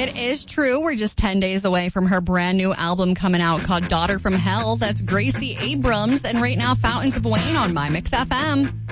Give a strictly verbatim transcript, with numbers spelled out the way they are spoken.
It is true. We're just ten days away from her brand new album coming out called Daughter from Hell. That's Gracie Abrams. And right now, Fountains of Wayne on My Mix F M.